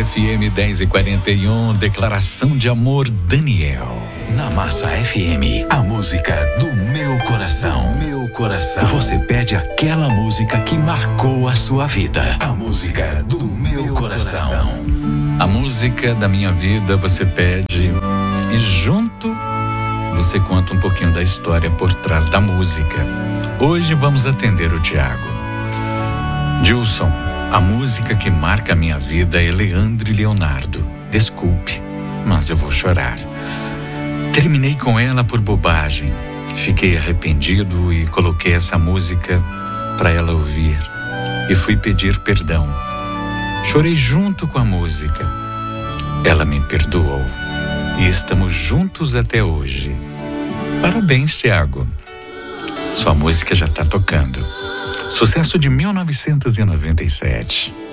FM 10h41, declaração de amor, Daniel. Na Massa FM, a música do meu coração. Meu coração. Você pede aquela música que marcou a sua vida. A música do meu coração. A música da minha vida você pede e junto você conta um pouquinho da história por trás da música. Hoje vamos atender o Tiago. Dilson, a música que marca a minha vida é Leandro e Leonardo. Desculpe, mas eu vou chorar. Terminei com ela por bobagem. Fiquei arrependido e coloquei essa música para ela ouvir. E fui pedir perdão. Chorei junto com a música. Ela me perdoou. E estamos juntos até hoje. Parabéns, Tiago. Sua música já está tocando. Sucesso de 1997.